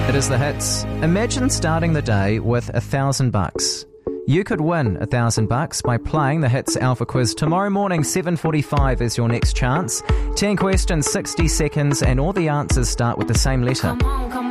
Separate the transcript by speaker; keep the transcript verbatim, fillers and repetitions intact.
Speaker 1: It is The Hits. Imagine starting the day with a thousand bucks. You could win a thousand bucks by playing the Hits Alpha Quiz tomorrow morning. seven forty-five is your next chance. ten questions, sixty seconds, and all the answers start with the same letter.